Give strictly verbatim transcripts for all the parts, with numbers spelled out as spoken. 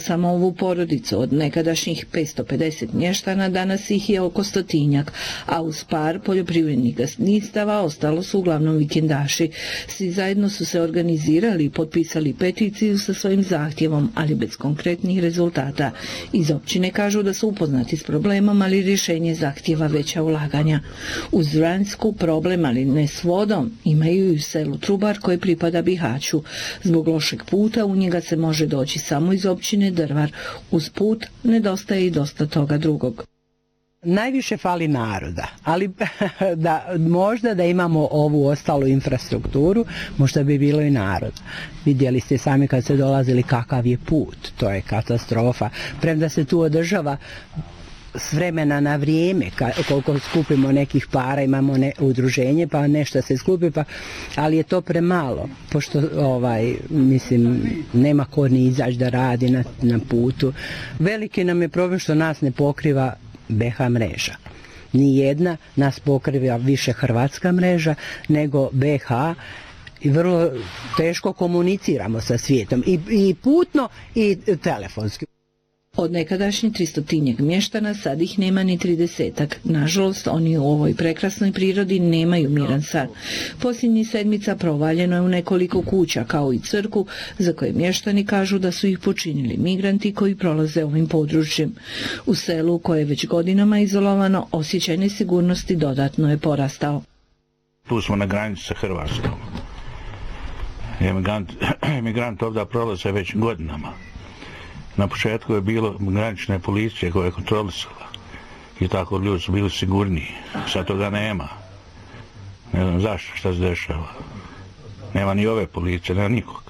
samo ovu porodicu. Od nekadašnjih petsto pedeset mještana danas ih je oko stotinjak, a uz par poljoprivrednih gazdinstava ostalo su uglavnom vikendaši. Svi zajedno su se organizirali i potpisali peticiju sa svojim zahtjevom, ali bez konkretnih rezultata. Iz općine kažu da su upoznati s problemom, ali rješenje zahtjeva veća ulaganja. Uz Vransku problem, ali ne s vodom, imaju i u selu Trubar koje pripada Bihaću. Zbog lošeg puta u njega se može doći samo iz općine Drvar. Uz put nedostaje i dosta toga drugog. Najviše fali naroda, ali da, možda da imamo ovu ostalu infrastrukturu, možda bi bilo i narod. Vidjeli ste sami kad ste dolazili kakav je put, to je katastrofa. Premda se tu održava s vremena na vrijeme, koliko skupimo nekih para, imamo ne, udruženje, pa nešto se skupi, pa, ali je to premalo, pošto ovaj, mislim, nema ko ni izaći da radi na, na putu. Veliki nam je problem što nas ne pokriva B H mreža. Nijedna nas pokriva više hrvatska mreža nego B H i vrlo teško komuniciramo sa svijetom i, i putno i telefonski. Od nekadašnjih tristotinjeg mještana sad ih nema ni tridesetak. Nažalost, oni u ovoj prekrasnoj prirodi nemaju miran san. Posljednjih sedmica provaljeno je u nekoliko kuća, kao i crku, za koje mještani kažu da su ih počinili migranti koji prolaze ovim područjem. U selu, koje je već godinama izolovano, osjećaj nesigurnosti dodatno je porastao. Tu smo na granici sa Hrvatskom. Emigrant, emigrant ovdje prolaze već godinama. Na početku je bilo granične policije koje je kontrolisala i tako ljudi su bili sigurniji. Sad toga nema. Ne znam zašto, šta se dešava. Nema ni ove policije, nema nikog.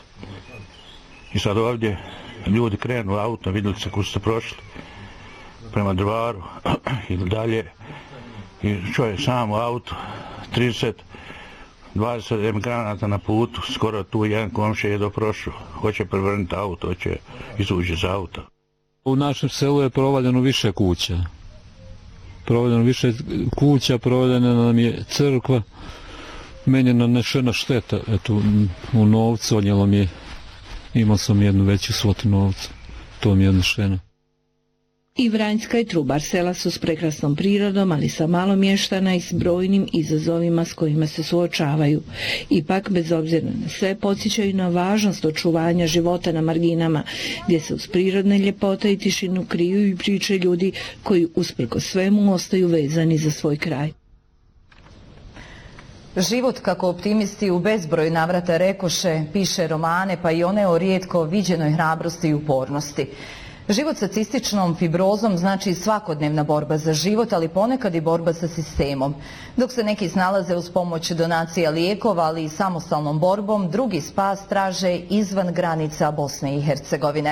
I sad ovdje ljudi krenu auto, vidjeli se kuda ste prošli, prema Drvaru ili dalje. I čovjek sam u auto, trideset dvadeset emigranata na putu, skoro tu jedan komšija je doprošao, hoće prevrnuti auto, hoće izući iz auta. U našem selu je provaljeno više kuća. Provaljeno više kuća, provaljena nam je crkva, meni je nanešena šteta, eto, u novcu, odnijelo mi je, imao sam jednu veću svotu novca, to mi je odnešeno. I Vranjska i Trubar sela su s prekrasnom prirodom, ali sa malo mještana i s brojnim izazovima s kojima se suočavaju. Ipak, bez obzira na sve, podsjećaju na važnost očuvanja života na marginama, gdje se uz prirodne ljepote i tišinu kriju i priče ljudi koji usprkos svemu ostaju vezani za svoj kraj. Život, kako optimisti u bezbroj navrata rekoše, piše romane, pa i one o rijetko viđenoj hrabrosti i upornosti. Život sa cističnom fibrozom znači svakodnevna borba za život, ali ponekad i borba sa sistemom. Dok se neki snalaze uz pomoć donacija lijekova, ali i samostalnom borbom, drugi spas traže izvan granica Bosne i Hercegovine.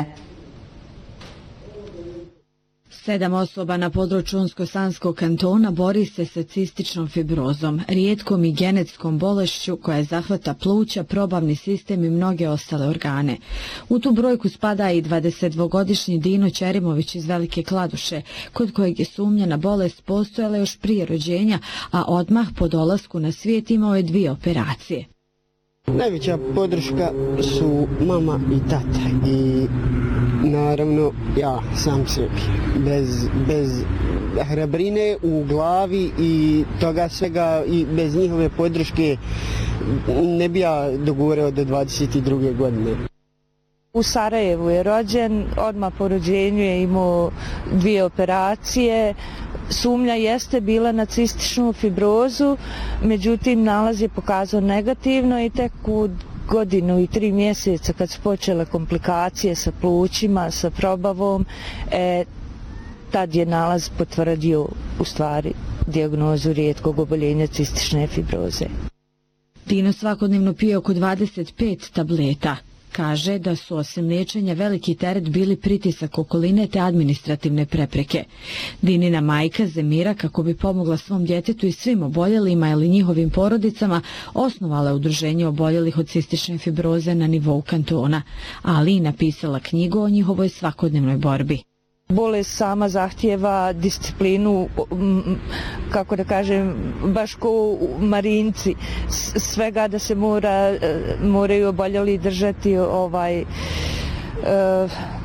Sedam osoba na području Unsko-Sanskog kantona bori se sa cističnom fibrozom, rijetkom i genetskom bolešću koja zahvata pluća, probavni sistem i mnoge ostale organe. U tu brojku spada i dvadesetdvogodišnji Dino Ćerimović iz Velike Kladuše, kod kojeg je sumnja na bolest postojala još prije rođenja, a odmah po dolasku na svijet imao je dvije operacije. Najveća podrška su mama i tata i naravno ja sam sebi. Bez, bez hrabrine u glavi i toga svega i bez njihove podrške ne bi ja dogurao do dvadeset druge godine. U Sarajevu je rođen, odmah po rođenju je imao dvije operacije. Sumnja jeste bila na cističnu fibrozu, međutim nalaz je pokazao negativno i tek u godinu i tri mjeseca kad su počele komplikacije sa plućima, sa probavom, e, tad je nalaz potvrdio u stvari dijagnozu rijetkog oboljenja cistične fibroze. Dino svakodnevno pije oko dvadeset pet tableta. Kaže da su osim liječenja veliki teret bili pritisak okoline te administrativne prepreke. Dinina majka Zemira, kako bi pomogla svom djetetu i svim oboljelima ili njihovim porodicama, osnovala udruženje oboljelih od cistične fibroze na nivou kantona, ali i napisala knjigu o njihovoj svakodnevnoj borbi. Bolest sama zahtjeva disciplinu, kako da kažem, baš ko u Marinci, svega da se mora, moraju oboljeli držati ovaj,